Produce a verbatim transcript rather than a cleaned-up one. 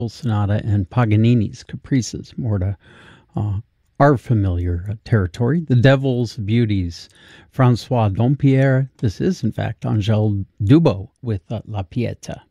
Sonata and Paganini's Caprices, more to uh, our familiar uh, territory. The Devil's Beauties, Francois Dompierre. This is, in fact, Angèle Dubos with uh, La Pieta.